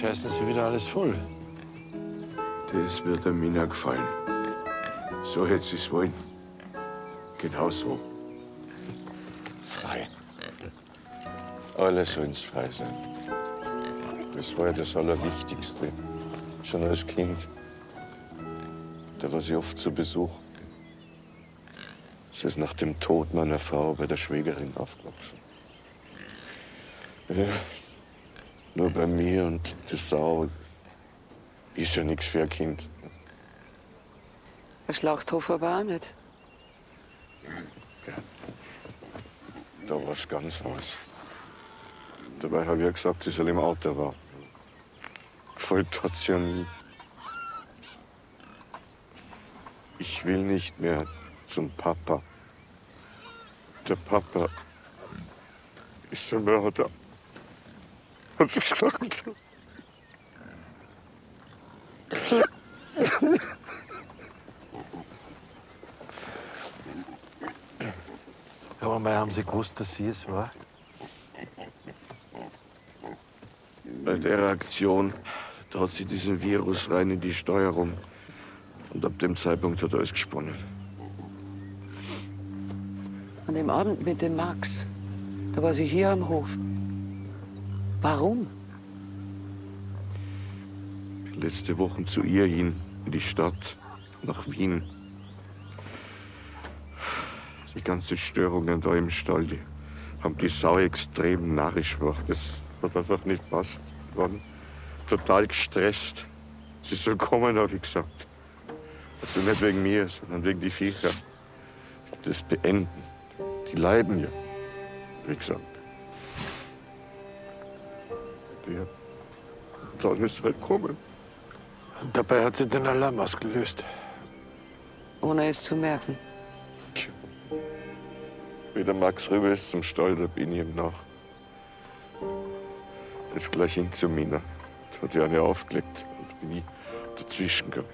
scheißen sie wieder alles voll. Das wird der Mina gefallen. So hätte sie es wollen. Genau so. Frei. Alle sollen's frei sein. Das war ja das Allerwichtigste. Schon als Kind. Da war sie oft zu Besuch. Sie ist nach dem Tod meiner Frau bei der Schwägerin aufgewachsen. Ja, nur bei mir und die Sau ist ja nichts für ein Kind. Der Schlachthof aber auch nicht. Ja. Da war's ganz aus. Dabei habe ich ja gesagt, sie soll im Auto warten. Gefällt hat sie ja nie. Ich will nicht mehr zum Papa. Der Papa ist der Mörder. Hat sie gesagt. Ja, aber mal haben sie gewusst, dass sie es war? Bei der Aktion, da hat sie diesen Virus rein in die Steuerung. Und ab dem Zeitpunkt hat alles gesponnen. An dem Abend mit dem Max, da war sie hier am Hof. Warum? Letzte Woche zu ihr hin, in die Stadt, nach Wien. Die ganzen Störungen da im Stall, die haben die Sau extrem narrisch gemacht. Das hat einfach nicht passt. Die waren total gestresst. Sie soll kommen, habe ich gesagt. Also nicht wegen mir, sondern wegen die Viecher. Das beenden. Die leiden ja, wie gesagt. Ja. Dann ist halt kommen. Und dabei hat sie den Alarm ausgelöst. Ohne es zu merken. Wie der Max rüber ist zum Stall, da bin ich ihm nach. Er ist gleich hin zu Mina. Das hat ja eine aufgelegt. Da bin ich dazwischen gegangen.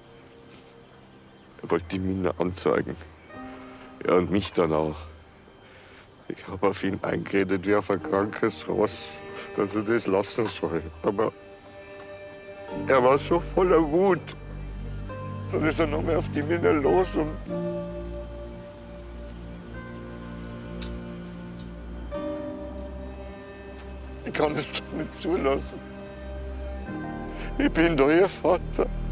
Er wollte die Mina anzeigen. Ja, und mich dann auch. Ich habe auf ihn eingeredet wie auf ein krankes Ross, dass er das lassen soll. Aber er war so voller Wut. Dann ist er noch mehr auf die Mina los und ich kann das doch nicht zulassen. Ich bin doch ihr Vater.